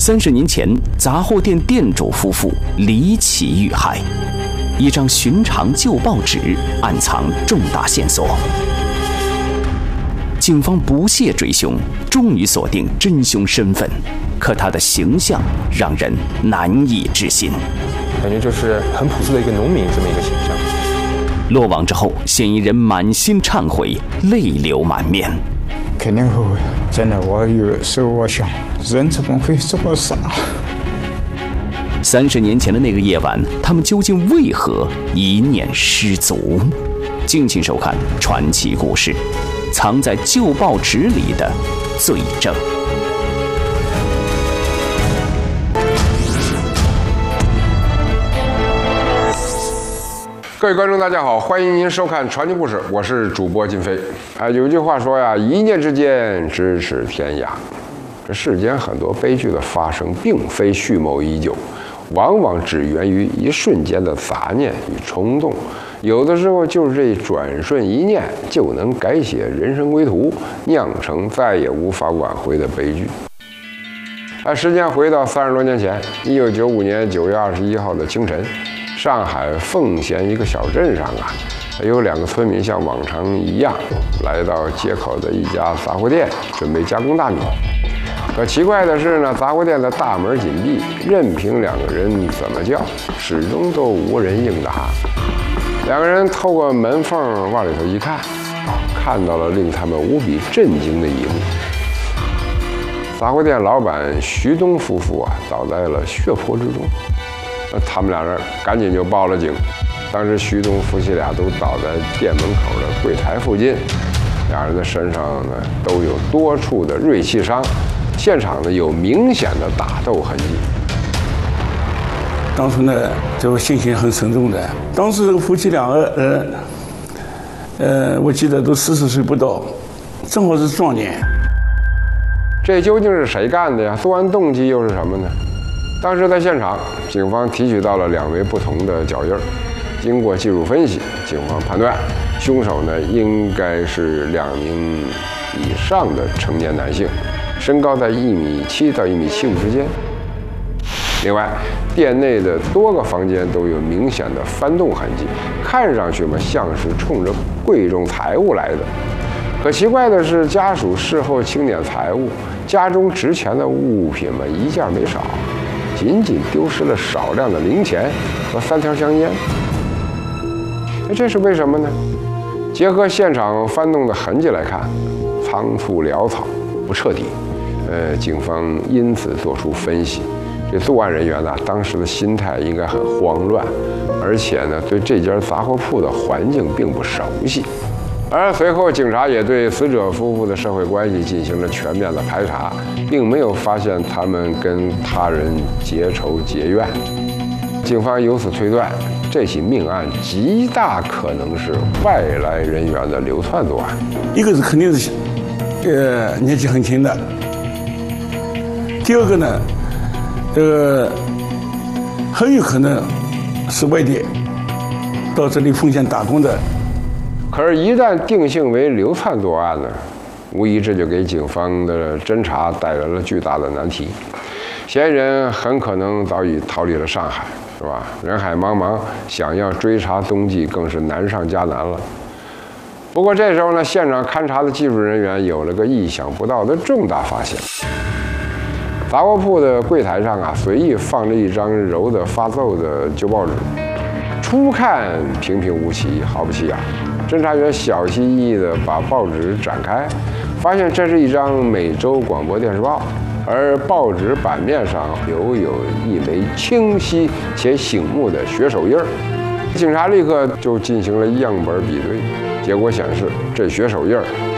30年前，杂货店店主夫妇离奇遇害，一张寻常旧报纸暗藏重大线索。警方不懈追凶，终于锁定真凶身份，可他的形象让人难以置信， 感觉就是很朴素的一个农民这么一个形象。 落网之后，嫌疑人满心忏悔，泪流满面。 肯定后悔，真的，我有时候我想，人怎么会这么傻 ？30年前的那个夜晚，他们究竟为何一念失足？敬请收看传奇故事，藏在旧报纸里的罪证。 各位观众，大家好，欢迎您收看传奇故事，我是主播金飞。有句话说呀，一念之间，咫尺天涯。这世间很多悲剧的发生，并非蓄谋已久，往往只源于一瞬间的杂念与冲动。有的时候就是这转瞬一念，就能改写人生归途，酿成再也无法挽回的悲剧。时间回到30多年前，1995年9月21号的清晨，上海奉贤一个小镇上有2个村民像往常一样来到街口的一家杂货店，准备加工大米。可奇怪的是呢，杂货店的大门紧闭，任凭2个人怎么叫，始终都无人应答。2个人透过门缝往里头一看，看到了令他们无比震惊的一幕。杂货店老板徐东夫妇倒在了血泊之中。他们2人赶紧就报了警。当时徐东夫妻俩都倒在店门口的柜台附近，2人的身上呢都有多处的锐器伤，现场呢有明显的打斗痕迹。 当时呢，这个心情很沉重的。当时这个夫妻2个人，我记得都40岁不到，正好是壮年。 这究竟是谁干的呀？作案动机又是什么呢？当时在现场，警方提取到了2枚不同的脚印。经过技术分析，警方判断凶手呢应该是2名以上的成年男性，身高在1.7到1.75米之间。另外，店内的多个房间都有明显的翻动痕迹，看上去像是冲着贵重财物来的。可奇怪的是，家属事后清点财物，家中值钱的物品一件没少，仅仅丢失了少量的零钱和3条香烟。这是为什么呢？结合现场翻动的痕迹来看，仓促潦草，不彻底。警方因此做出分析，这作案人员当时的心态应该很慌乱，而且呢，对这家杂货铺的环境并不熟悉。而随后，警察也对死者夫妇的社会关系进行了全面的排查，并没有发现他们跟他人结仇结怨。警方由此推断，这起命案极大可能是外来人员的流窜作案。 一个是肯定是，年纪很轻的。第2个呢，很有可能是外地到这里奉贤打工的。 可是，一旦定性为流窜作案呢，无疑这就给警方的侦查带来了巨大的难题。嫌疑人很可能早已逃离了上海，是吧？人海茫茫，想要追查踪迹更是难上加难了。不过这时候呢，现场勘查的技术人员有了个意想不到的重大发现。杂货铺的柜台上随意放着一张揉得发皱的旧报纸，初看平平无奇，毫不起眼。侦查员小心翼翼地把报纸展开，发现这是一张每周广播电视报，而报纸版面上留有一枚清晰且醒目的血手印儿。警察立刻就进行了样本比对，结果显示这血手印儿